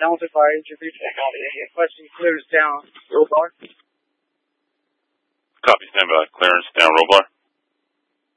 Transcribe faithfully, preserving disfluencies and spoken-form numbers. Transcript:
Talented by interview technology. Requesting clearance down. Rollbar. Copy, stand by. Clearance down, Rollbar.